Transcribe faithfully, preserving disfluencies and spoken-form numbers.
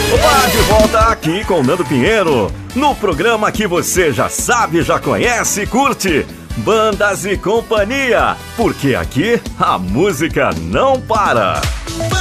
Opa, de volta aqui com o Nando Pinheiro, no programa que você já sabe, já conhece e curte, Bandas e Companhia, porque aqui a música não para.